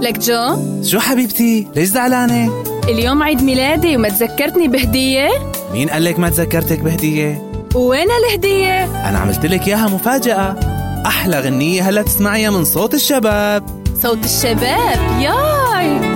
لك جو. شو حبيبتي؟ ليش زعلانة؟ اليوم عيد ميلادي وما تذكرتني بهدية؟ مين قالك ما تذكرتك بهدية؟ وين الهدية؟ أنا عملت لك إياها مفاجأة. أحلى غنية هلا تسمعيها من صوت الشباب. صوت الشباب؟ ياي